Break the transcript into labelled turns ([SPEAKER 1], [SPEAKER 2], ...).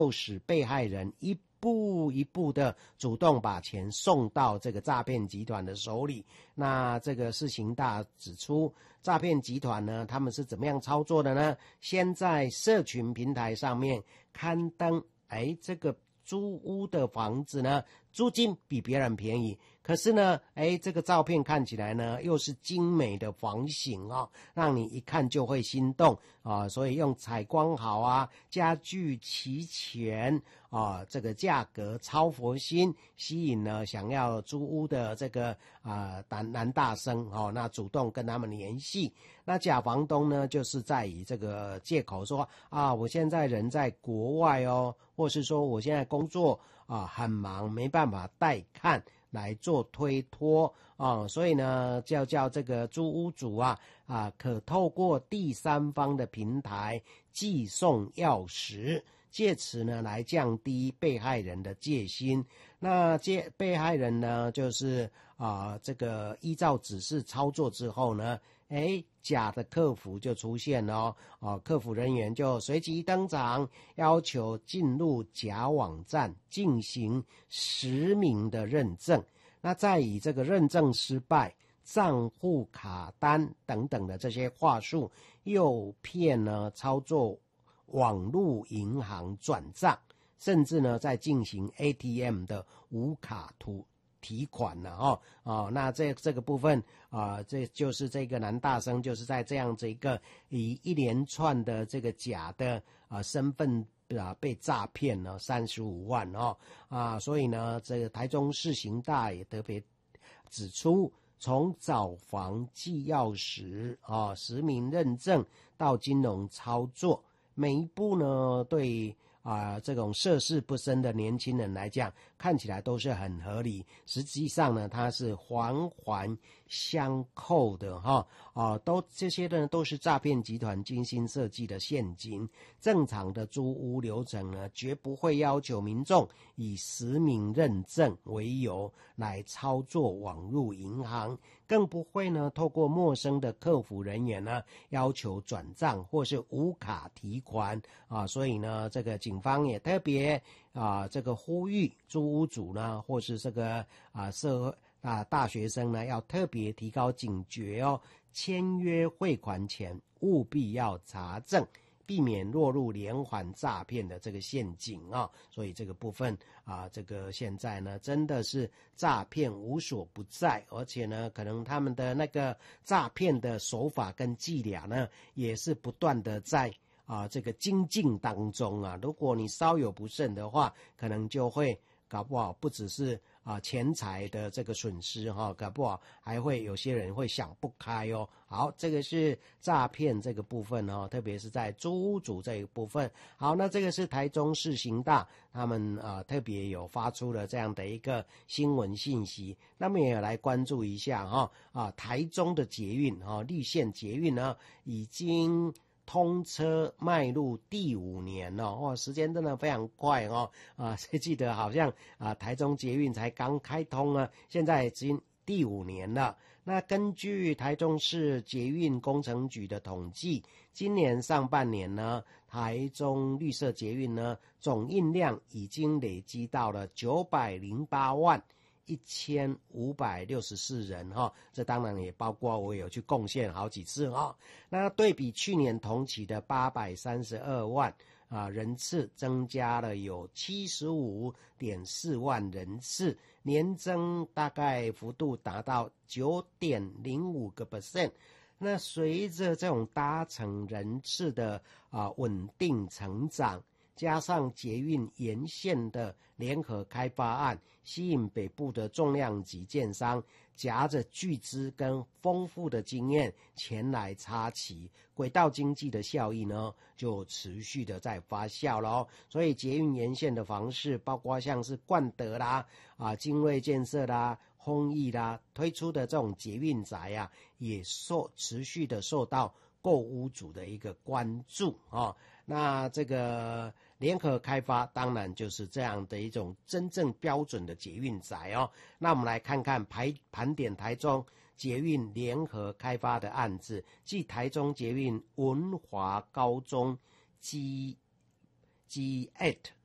[SPEAKER 1] 使被害人一步一步的主动把钱送到这个诈骗集团的手里。那这个世行大指出，诈骗集团呢，他们是怎么样操作的呢？先在社群平台上面刊登，这个租屋的房子呢，租金比别人便宜，可是呢，这个照片看起来呢，又是精美的房型哦，让你一看就会心动啊，所以用采光好啊，家具齐全啊，这个价格超佛心，吸引了想要租屋的这个男大生哦，那主动跟他们联系。那假房东呢，就是在以这个借口说我现在人在国外哦，或是说我现在工作很忙，没办法带看来做推脱所以呢，叫这个租屋主可透过第三方的平台寄送钥匙，借此呢来降低被害人的戒心。那被害人呢，就是这个依照指示操作之后呢，假的客服就出现了客服人员就随即登场，要求进入假网站进行实名的认证。那再以这个认证失败、账户卡单等等的这些话术，诱骗呢操作网络银行转账，甚至呢在进行 ATM 的无卡提款了那这个部分这就是这个男大生就是在这样子以一连串的这个假的身份被诈骗了35万所以呢，这个台中市刑大也特别指出，从找房寄钥匙实名认证到金融操作，每一步呢对这种涉世不深的年轻人来讲，看起来都是很合理。实际上呢，它是环环相扣的这些呢都是诈骗集团精心设计的陷阱。正常的租屋流程呢，绝不会要求民众以实名认证为由来操作网络银行，更不会呢透过陌生的客服人员呢要求转账或是无卡提款所以呢，这个警方也特别这个呼吁租屋主呢，或是这个大学生呢，要特别提高警觉签约汇款前务必要查证，避免落入连环诈骗的这个陷阱所以这个部分这个现在呢真的是诈骗无所不在，而且呢可能他们的那个诈骗的手法跟伎俩呢也是不断的在这个精进当中如果你稍有不慎的话，可能就会搞不好不只是钱财的这个损失搞不好还会有些人会想不开好，这个是诈骗这个部分特别是在租屋主这一部分。好，那这个是台中市刑大他们特别有发出了这样的一个新闻信息，那么也来关注一下台中的捷运绿线捷运呢已经通车迈入第5年了时间真的非常快谁记得好像台中捷运才刚开通现在已经第5年了。那根据台中市捷运工程局的统计，今年上半年呢，台中绿色捷运呢总运量已经累积到了908万1564人这当然也包括我有去贡献好几次那对比去年同期的832万人次，增加了有 75.4 万人次，年增大概幅度达到 9.05%。那随着这种搭乘人次的稳定成长，加上捷运沿线的联合开发案，吸引北部的重量级建商夹着巨资跟丰富的经验前来插旗，轨道经济的效益呢就持续的在发酵了所以捷运沿线的房市，包括像是冠德啦精锐建设啦弘毅啦推出的这种捷运宅也持续的受到购屋主的一个关注那这个联合开发当然就是这样的一种真正标准的捷运宅那我们来看看盘点台中捷运联合开发的案子，即台中捷运文华高中 G8